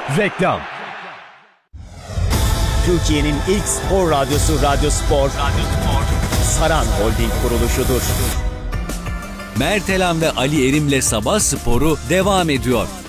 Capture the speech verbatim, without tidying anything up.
Reklam. Türkiye'nin ilk spor radyosu Radyo Spor, Radyo Spor. Saran Holding kuruluşudur. Mertelan ve Ali Erim'le Sabah Sporu devam ediyor.